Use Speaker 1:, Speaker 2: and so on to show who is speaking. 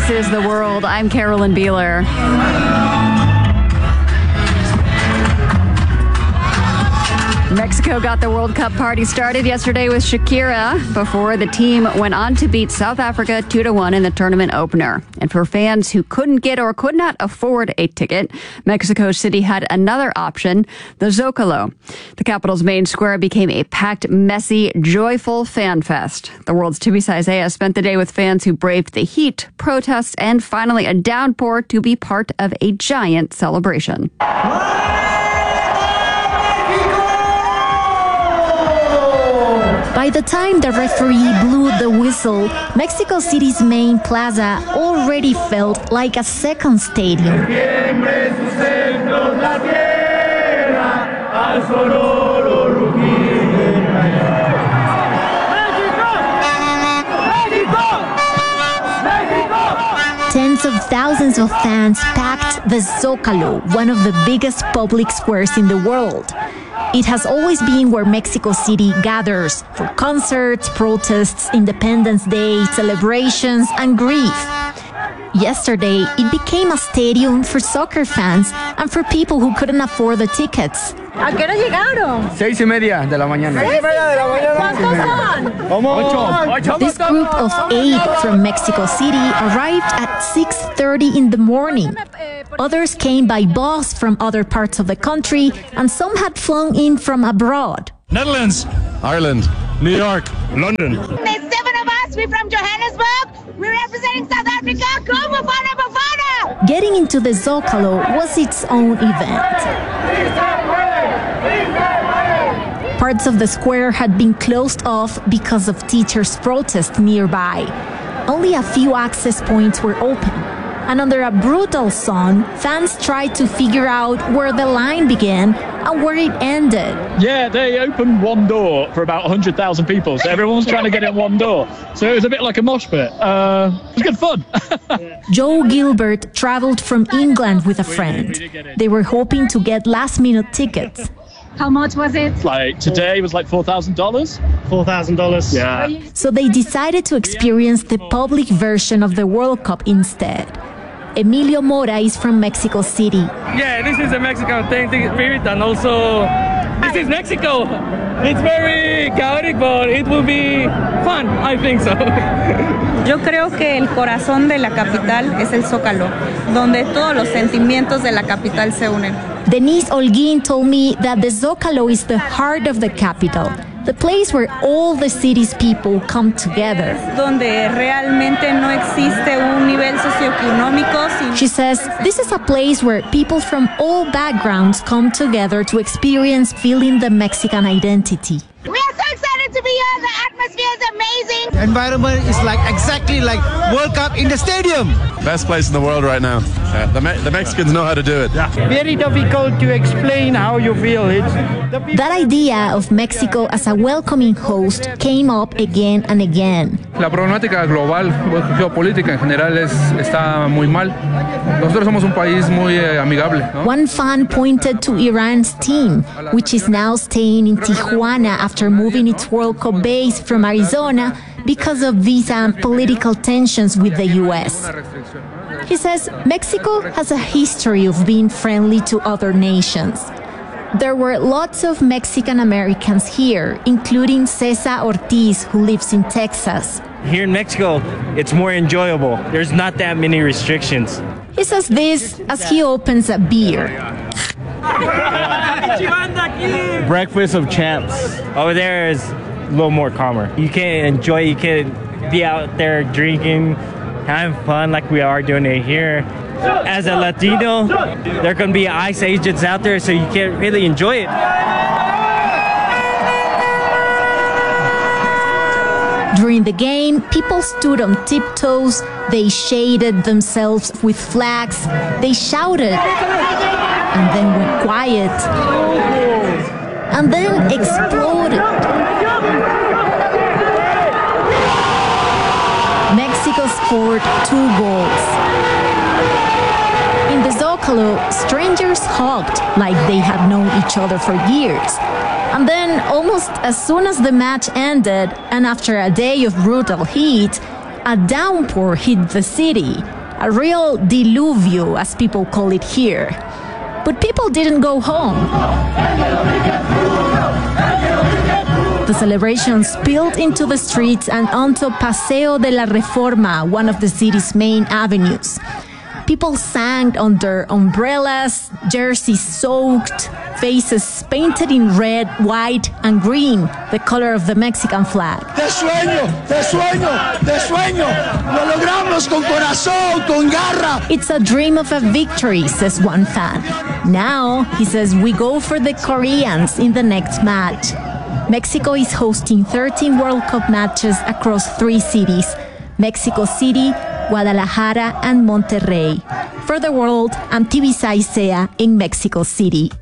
Speaker 1: This is The World. I'm Carolyn Beeler. Mexico got the World Cup party started yesterday with Shakira before the team went on to beat South Africa 2-1 in the tournament opener. And for fans who couldn't get or could not afford a ticket, Mexico City had another option, the Zocalo. The capital's main square became a packed, messy, joyful fan fest. The World's Tibisay Isaiah spent the day with fans who braved the heat, protests, and finally a downpour to be part of a giant celebration.
Speaker 2: By the time the referee blew the whistle, Mexico City's main plaza already felt like a second stadium. Tens of thousands of fans packed the Zócalo, one of the biggest public squares in the world. It has always been where Mexico City gathers for concerts, protests, Independence Day, celebrations, and grief. Yesterday, it became a stadium for soccer fans and for people who couldn't afford the tickets.
Speaker 3: ¿A qué hora llegaron?
Speaker 4: 6:30 de la mañana.
Speaker 3: ¿Cuántos son?
Speaker 2: This group of 8 from Mexico City arrived at 6:30 in the morning. Others came by bus from other parts of the country, and some had flown in from abroad.
Speaker 5: Netherlands, Ireland, New York, London.
Speaker 6: There's 7 of us. We're from Johannesburg. We're representing South Africa. Go Bafana Bafana!
Speaker 2: Getting into the Zócalo was its own event. Parts of the square had been closed off because of teachers' protests nearby. Only a few access points were open. And under a brutal sun, fans tried to figure out where the line began and where it ended.
Speaker 5: Yeah, they opened one door for about 100,000 people, so everyone's trying to get in one door. So it was a bit like a mosh pit. It was good fun.
Speaker 2: Joe Gilbert traveled from England with a friend. They were hoping to get last-minute tickets.
Speaker 3: How much was it?
Speaker 5: Like today was like $4,000.
Speaker 7: $4,000.
Speaker 5: Yeah.
Speaker 2: So they decided to experience the public version of the World Cup instead. Emilio Mora is from Mexico City.
Speaker 8: Yeah, this is a Mexican authentic spirit, and also this is Mexico. It's very chaotic, but it will be fun, I think so.
Speaker 9: Yo creo que el corazón de la capital es el Zócalo, donde todos los sentimientos de la capital se unen.
Speaker 2: Denise Holguín told me that the Zócalo is the heart of the capital, the place where all the city's people come together.
Speaker 9: Donde realmente no existe un nivel socioeconómico.
Speaker 2: She says this is a place where people from all backgrounds come together to experience feeling the Mexican identity.
Speaker 6: We are so excited to be here. The atmosphere is amazing.
Speaker 4: The environment is like exactly like World Cup in the stadium.
Speaker 10: Best place in the world right now. The Mexicans know how to do it.
Speaker 4: Very difficult to explain how you feel.
Speaker 2: That idea of Mexico as a welcoming host came up again and again.
Speaker 8: La problemática global, geopolítica en general está muy mal. Nosotros somos un país muy amigable, ¿no?
Speaker 2: One fan pointed to Iran's team, which is now staying in Tijuana after moving its World Cup base from Arizona because of visa and political tensions with the U.S. He says Mexico has a history of being friendly to other nations. There were lots of Mexican Americans here, including Cesar Ortiz, who lives in Texas.
Speaker 11: Here in Mexico, it's more enjoyable. There's not that many restrictions.
Speaker 2: He says this as he opens a beer.
Speaker 11: Breakfast of Champs. Over there is a little more calmer. You can enjoy, you can be out there drinking, having fun like we are doing it here. As a Latino, there can be ICE agents out there, so you can't really enjoy it.
Speaker 2: During the game, people stood on tiptoes, they shaded themselves with flags, they shouted, and then went quiet, and then exploded. Mexico scored 2 goals. In the Zócalo, strangers hugged like they had known each other for years. And then, almost as soon as the match ended, and after a day of brutal heat, a downpour hit the city, A real diluvio, as people call it here. But people didn't go home. The celebration spilled into the streets and onto Paseo de la Reforma, one of the city's main avenues. People sang under umbrellas, jerseys soaked, faces painted in red, white, and green, the color of the Mexican flag.
Speaker 7: De sueño, de sueño, de sueño. Lo logramos con corazón, con garra.
Speaker 2: It's a dream of a victory, says one fan. Now, he says, we go for the Koreans in the next match. Mexico is hosting 13 World Cup matches across 3 cities: Mexico City, Guadalajara, and Monterrey. For The World, I'm Tibisay Sea in Mexico City.